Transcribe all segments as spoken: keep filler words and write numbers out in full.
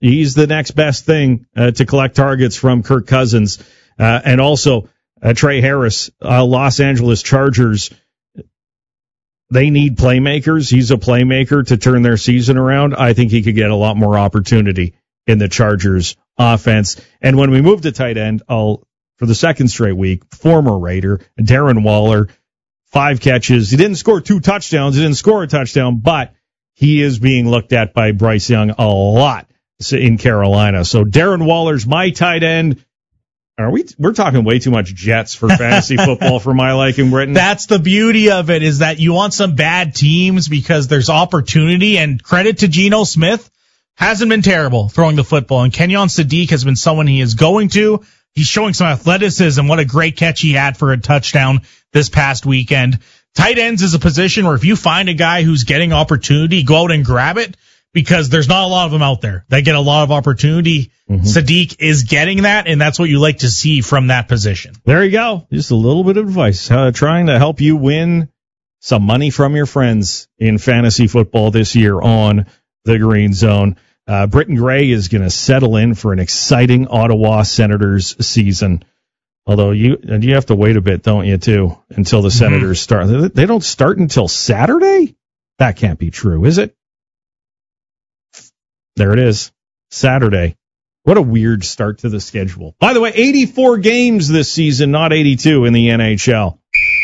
He's the next best thing uh, to collect targets from Kirk Cousins. Uh, and also, uh, Trey Harris, uh, Los Angeles Chargers, they need playmakers. He's a playmaker to turn their season around. I think he could get a lot more opportunity in the Chargers offense. And when we move to tight end, I'll, for the second straight week, former Raider, Darren Waller, five catches. He didn't score two touchdowns. He didn't score a touchdown, but he is being looked at by Bryce Young a lot in Carolina. So Darren Waller's my tight end. Are we? We're talking way too much Jets for fantasy football for my liking, Britton. That's the beauty of it, is that you want some bad teams because there's opportunity, and credit to Geno Smith. Hasn't been terrible throwing the football, and Kenyon Sadiq has been someone he is going to. He's showing some athleticism. What a great catch he had for a touchdown this past weekend. Tight ends is a position where if you find a guy who's getting opportunity, go out and grab it, because there's not a lot of them out there that get a lot of opportunity. Mm-hmm. Sadiq is getting that, and that's what you like to see from that position. There you go. Just a little bit of advice, uh, trying to help you win some money from your friends in fantasy football this year on the Green Zone. Uh, Britton Gray is going to settle in for an exciting Ottawa Senators season. Although you you have to wait a bit, don't you, too, until the mm-hmm. Senators start. They don't start until Saturday? That can't be true, is it? There it is. Saturday. What a weird start to the schedule. By the way, eighty-four games this season, not eighty-two in the N H L.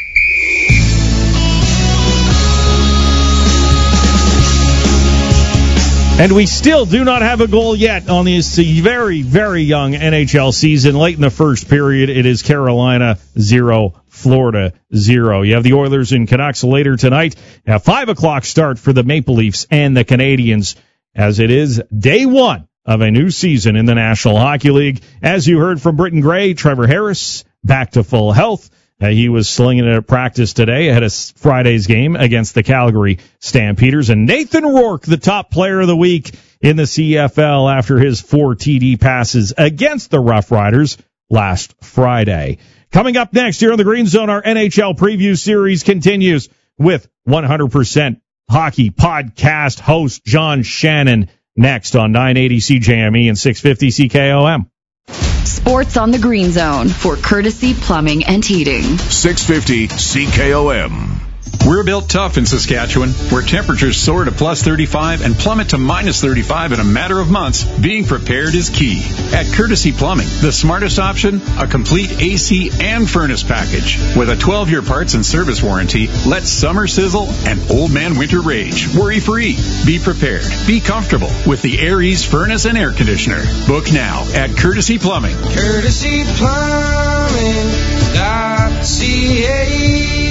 And we still do not have a goal yet on this very, very young N H L season. Late in the first period, it is Carolina zero, Florida zero. You have the Oilers and Canucks later tonight. A five o'clock start for the Maple Leafs and the Canadiens, as it is day one of a new season in the National Hockey League. As you heard from Britton Gray, Trevor Harris back to full health. Uh, he was slinging it at practice today ahead of Friday's game against the Calgary Stampeders. And Nathan Rourke, the top player of the week in the C F L after his four T D passes against the Rough Riders last Friday. Coming up next here on the Green Zone, our N H L preview series continues with one hundred percent Hockey podcast host John Shannon next on nine eighty C J M E and six fifty C K O M. Sports on the Green Zone for Courtesy Plumbing and Heating. six fifty C K O M. We're built tough in Saskatchewan, where temperatures soar to plus thirty-five and plummet to minus thirty-five in a matter of months. Being prepared is key. At Courtesy Plumbing, the smartest option, a complete A C and furnace package. With a twelve-year parts and service warranty, let summer sizzle and old man winter rage. Worry-free. Be prepared. Be comfortable with the Air Ease furnace and air conditioner. Book now at Courtesy Plumbing. Courtesy Plumbing dot C A.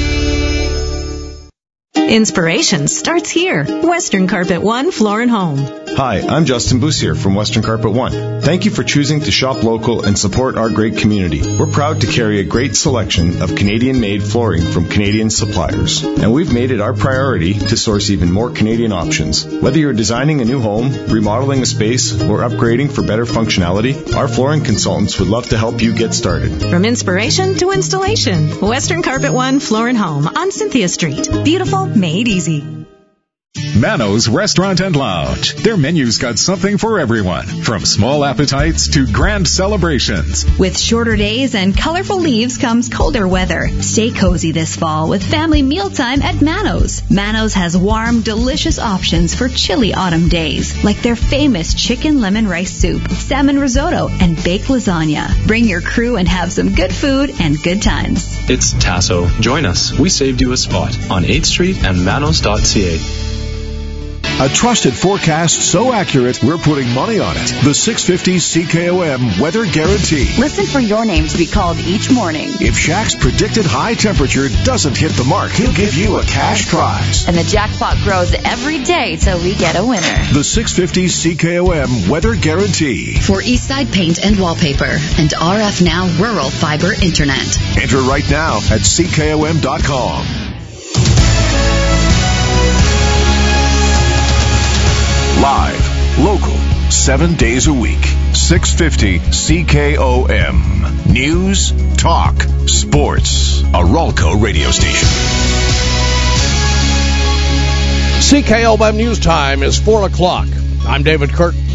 Inspiration starts here. Western Carpet One Floor and Home. Hi, I'm Justin Bussier from Western Carpet One. Thank you for choosing to shop local and support our great community. We're proud to carry a great selection of Canadian-made flooring from Canadian suppliers. And we've made it our priority to source even more Canadian options. Whether you're designing a new home, remodeling a space, or upgrading for better functionality, our flooring consultants would love to help you get started. From inspiration to installation, Western Carpet One Floor and Home on Cynthia Street. Beautiful, made easy. Mano's Restaurant and Lounge. Their menu's got something for everyone, from small appetites to grand celebrations. With shorter days and colorful leaves comes colder weather. Stay cozy this fall with family mealtime at Mano's. Mano's has warm, delicious options for chilly autumn days, like their famous chicken lemon rice soup, salmon risotto, and baked lasagna. Bring your crew and have some good food and good times. It's Tasso. Join us. We saved you a spot on eighth street and manos dot c a. A trusted forecast so accurate, we're putting money on it. The six fifty C K O M Weather Guarantee. Listen for your name to be called each morning. If Shaq's predicted high temperature doesn't hit the mark, he'll give you a cash prize. And the jackpot grows every day till we get a winner. The six fifty C K O M Weather Guarantee. For Eastside Paint and Wallpaper and R F Now Rural Fiber Internet. Enter right now at C K O M dot com. Live, local, seven days a week. six fifty C K O M. News, talk, sports. A Ralco radio station. C K O M News Time is four o'clock. I'm David Curtin.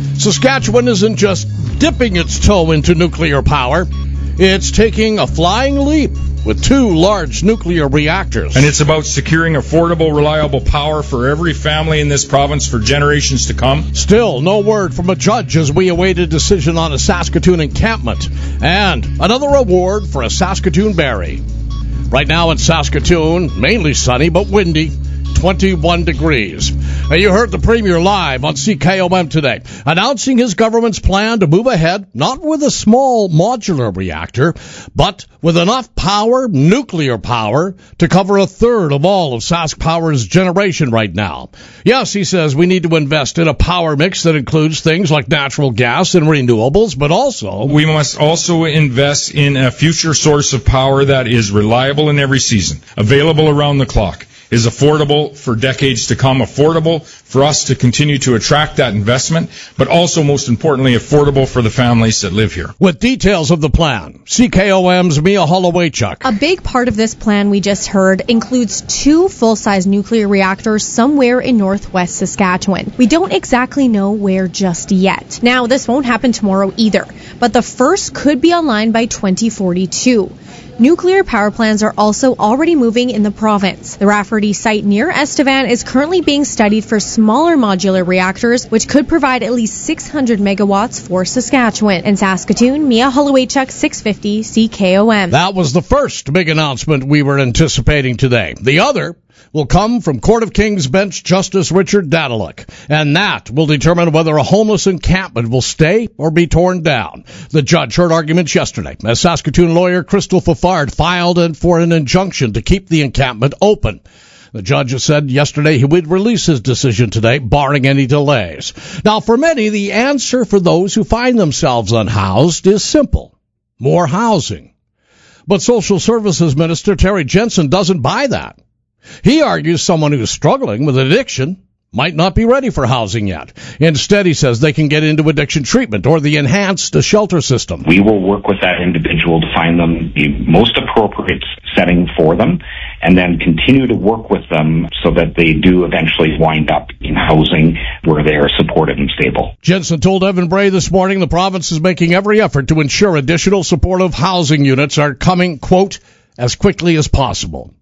Saskatchewan isn't just dipping its toe into nuclear power. It's taking a flying leap with two large nuclear reactors. And it's about securing affordable, reliable power for every family in this province for generations to come. Still, no word from a judge as we await a decision on a Saskatoon encampment. And another award for a Saskatoon berry. Right now in Saskatoon, mainly sunny but windy. twenty-one degrees. Now, you heard the Premier live on C K O M today, announcing his government's plan to move ahead, not with a small modular reactor, but with enough power, nuclear power, to cover a third of all of Sask Power's generation right now. Yes, he says we need to invest in a power mix that includes things like natural gas and renewables, but also... We must also invest in a future source of power that is reliable in every season, available around the clock, is affordable for decades to come, affordable for us to continue to attract that investment, but also, most importantly, affordable for the families that live here. With details of the plan, C K O M's Mia Hollowaychuk. A big part of this plan we just heard includes two full-size nuclear reactors somewhere in northwest Saskatchewan. We don't exactly know where just yet. Now, this won't happen tomorrow either, but the first could be online by twenty forty-two. Nuclear power plants are also already moving in the province. The Rafferty site near Estevan is currently being studied for smaller modular reactors, which could provide at least six hundred megawatts for Saskatchewan. In Saskatoon, Mia Hollowaychuk, six fifty C K O M. That was the first big announcement we were anticipating today. The other will come from Court of King's Bench Justice Richard Dadaluk, and that will determine whether a homeless encampment will stay or be torn down. The judge heard arguments yesterday as Saskatoon lawyer Crystal Fafard filed for an injunction to keep the encampment open. The judge has said yesterday he would release his decision today, barring any delays. Now, for many, the answer for those who find themselves unhoused is simple: more housing. But Social Services Minister Terry Jensen doesn't buy that. He argues someone who's struggling with addiction might not be ready for housing yet. Instead, he says they can get into addiction treatment or the enhanced shelter system. We will work with that individual to find them the most appropriate setting for them, and then continue to work with them so that they do eventually wind up in housing where they are supported and stable. Jensen told Evan Bray this morning the province is making every effort to ensure additional supportive housing units are coming, quote, as quickly as possible.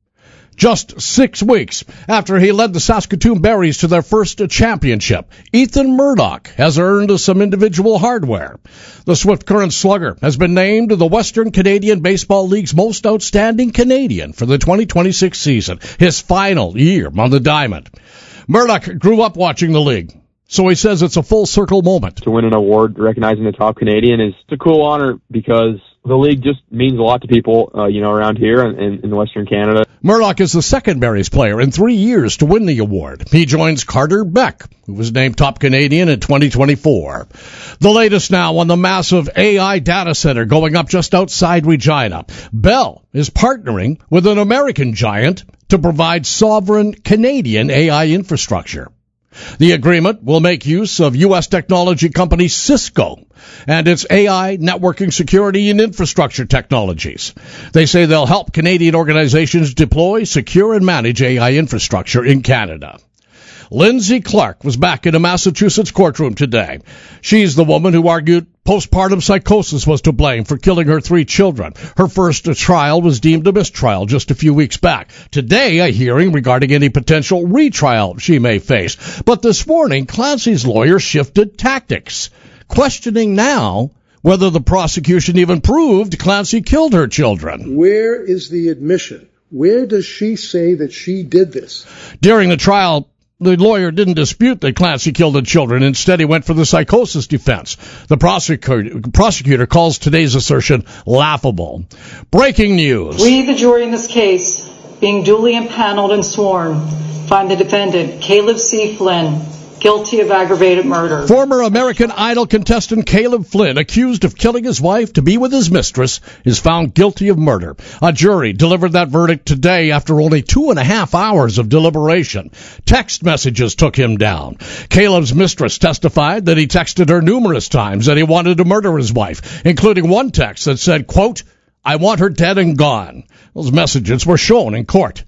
Just six weeks after he led the Saskatoon Berries to their first championship, Ethan Murdoch has earned some individual hardware. The Swift Current Slugger has been named the Western Canadian Baseball League's most outstanding Canadian for the twenty twenty-six season, his final year on the diamond. Murdoch grew up watching the league, so he says it's a full circle moment. To win an award recognizing the top Canadian is a cool honor because the league just means a lot to people, uh, you know, around here in, in Western Canada. Murdoch is the second Berries player in three years to win the award. He joins Carter Beck, who was named top Canadian in twenty twenty-four. The latest now on the massive A I data center going up just outside Regina. Bell is partnering with an American giant to provide sovereign Canadian A I infrastructure. The agreement will make use of U S technology company Cisco and its A I, networking, security, and infrastructure technologies. They say they'll help Canadian organizations deploy, secure, and manage A I infrastructure in Canada. Lindsay Clark was back in a Massachusetts courtroom today. She's the woman who argued postpartum psychosis was to blame for killing her three children. Her first trial was deemed a mistrial just a few weeks back. Today, a hearing regarding any potential retrial she may face. But this morning, Clancy's lawyer shifted tactics, questioning now whether the prosecution even proved Clancy killed her children. Where is the admission? Where does she say that she did this? During the trial, the lawyer didn't dispute that Clancy killed the children. Instead, he went for the psychosis defense. The prosecutor, prosecutor calls today's assertion laughable. Breaking news. We, the jury in this case, being duly impaneled and sworn, find the defendant, Caleb C. Flynn, guilty of aggravated murder. Former American Idol contestant Caleb Flynn, accused of killing his wife to be with his mistress, is found guilty of murder. A jury delivered that verdict today after only two and a half hours of deliberation. Text messages took him down. Caleb's mistress testified that he texted her numerous times that he wanted to murder his wife, including one text that said, quote, "I want her dead and gone." Those messages were shown in court.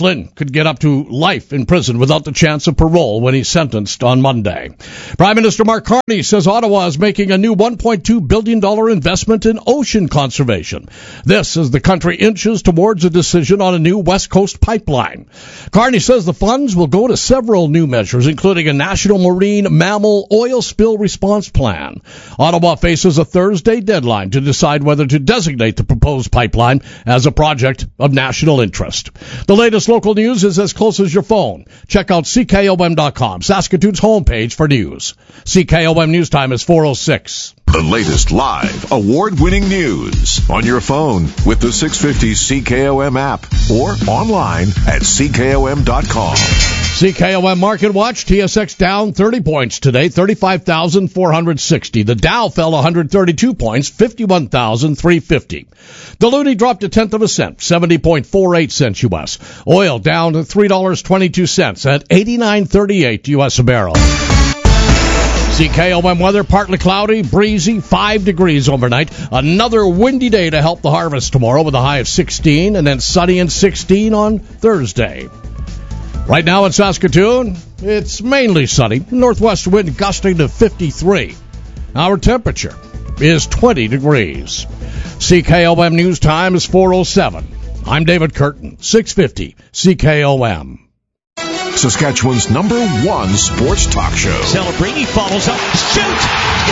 Flynn could get up to life in prison without the chance of parole when he's sentenced on Monday. Prime Minister Mark Carney says Ottawa is making a new one point two billion dollars investment in ocean conservation. This as the country inches towards a decision on a new West Coast pipeline. Carney says the funds will go to several new measures, including a national marine mammal oil spill response plan. Ottawa faces a Thursday deadline to decide whether to designate the proposed pipeline as a project of national interest. The latest local news is as close as your phone. Check out C K O M dot com, Saskatoon's homepage for news. C K O M News Time is four oh six. The latest live, award-winning news on your phone with the six fifty C K O M app or online at C K O M dot com. C K O M Market Watch, T S X down thirty points today, thirty-five thousand four hundred sixty. The Dow fell one hundred thirty-two points, fifty-one thousand three hundred fifty. The Loonie dropped a tenth of a cent, seventy point four eight cents U S. Oil down to three dollars and twenty-two cents at eighty-nine thirty-eight U S a barrel. C K O M weather, partly cloudy, breezy, five degrees overnight. Another windy day to help the harvest tomorrow with a high of sixteen, and then sunny and sixteen on Thursday. Right now in Saskatoon, it's mainly sunny. Northwest wind gusting to fifty-three. Our temperature is twenty degrees. C K O M News Time is four oh seven. I'm David Curtin, six fifty C K O M. Saskatchewan's number one sports talk show. Celebrini follows up. Shoots!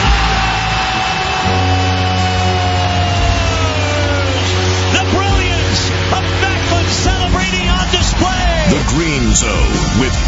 The brilliance of Macklin Celebrini on display. The Green Zone with